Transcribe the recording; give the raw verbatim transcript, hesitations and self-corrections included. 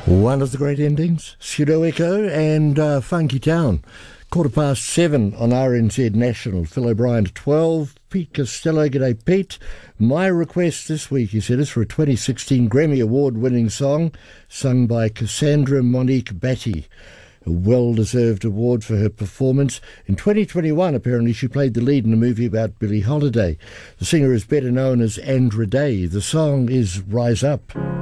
One of the great endings, Pseudo Echo and uh, Funky Town. Quarter past seven on R N Z National. Phil O'Brien at twelve. Pete Costello, g'day Pete. My request this week, he said, is for a twenty sixteen Grammy Award-winning song sung by Cassandra Monique Batty. A well-deserved award for her performance. In twenty twenty-one, apparently, she played the lead in a movie about Billie Holiday. The singer is better known as Andra Day. The song is Rise Up.